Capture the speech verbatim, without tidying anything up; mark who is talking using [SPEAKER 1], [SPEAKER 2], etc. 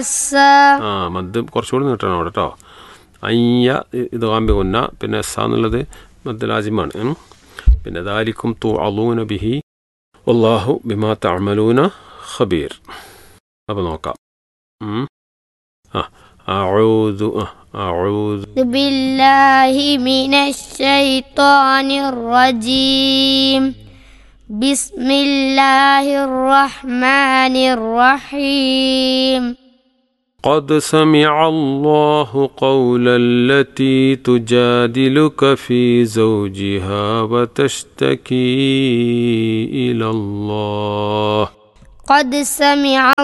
[SPEAKER 1] ആ മദ് കുറച്ചുകൂടി നീട്ടണം അവിടെ കേട്ടോ. അയ്യ ഇത് കാമ്പി കൊന്ന പിന്നെ എസ്സ എന്നുള്ളത് മദ് ലാസിമാണ്. പിന്നെ ദാലിക്കും തുഅലൂന ബിഹി വല്ലാഹു ബിമാ തഅമലൂന ഖബീർ. അപ്പോൾ നോക്കാം. ആ അഊദു അഊദു
[SPEAKER 2] ബില്ലാഹി മിനശ് ശൈത്വാനിർ റജീം. ബിസ്മില്ലാഹിർ റഹ്മാനിർ റഹീം.
[SPEAKER 1] قد سمع الله قول التي تجادلك في زوجها وتشتكي إلى الله.
[SPEAKER 2] قد سمع